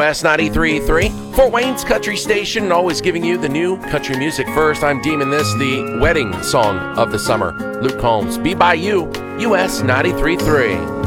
US 93.3, Fort Wayne's country station, always giving you the new country music first. I'm deeming this the wedding song of the summer. Luke Combs, Be By You, US 93.3.